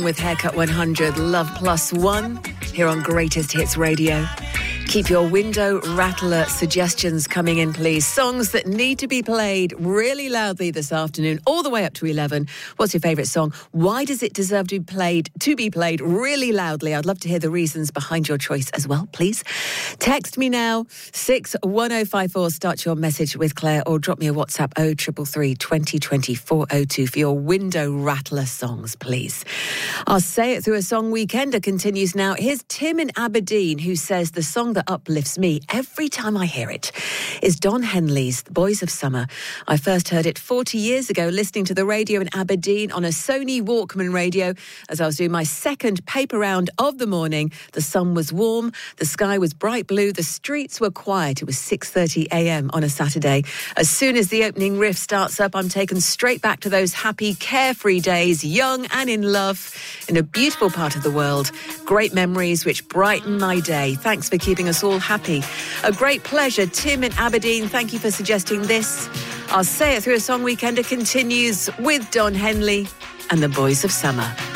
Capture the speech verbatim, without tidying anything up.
With Haircut one hundred, Love Plus One, here on Greatest Hits Radio. Keep your window rattler suggestions coming in, please. Songs that need to be played really loudly this afternoon, all the way up to eleven. What's your favourite song? Why does it deserve to be played, to be played really loudly? I'd love to hear the reasons behind your choice as well, please. Text me now, six one oh five four. Start your message with Claire, or drop me a WhatsApp oh three three three, twenty twenty, four oh two for your window rattler songs, please. Our Say It Through a Song Weekender continues now. Here's Tim in Aberdeen, who says the song that uplifts me every time I hear it is Don Henley's The Boys of Summer. I first heard it forty years ago listening to the radio in Aberdeen on a Sony Walkman radio as I was doing my second paper round of the morning. The sun was warm, the sky was bright blue, the streets were quiet. It was six thirty a.m. on a Saturday. As soon as the opening riff starts up, I'm taken straight back to those happy, carefree days, young and in love, in a beautiful part of the world. Great memories which brighten my day. Thanks for keeping us all happy. A great pleasure. Tim in Aberdeen, thank you for suggesting this. Our Say It Through a Song Weekender continues with Don Henley and the Boys of Summer.